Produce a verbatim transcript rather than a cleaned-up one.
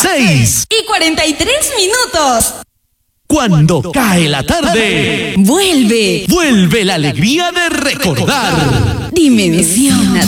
seis y cuarenta y tres minutos. Cuando cae la tarde, Vuelve. vuelve la alegría de recordar. Dimensión.